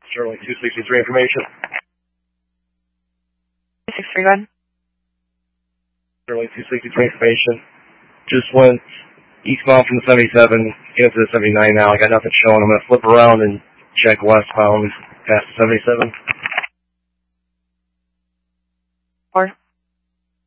Sterling 263 information. 631. Sterling 263 information. Just went eastbound from the 77, get into the 79 now. I got nothing showing. I'm going to flip around and check westbound past the 77. 4.